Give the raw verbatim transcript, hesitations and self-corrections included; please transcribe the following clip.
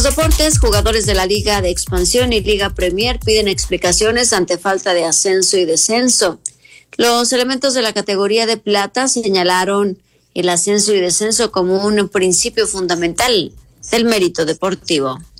Deportes, jugadores de la Liga de Expansión y Liga Premier piden explicaciones ante falta de ascenso y descenso. Los elementos de la categoría de plata señalaron el ascenso y descenso como un principio fundamental del mérito deportivo.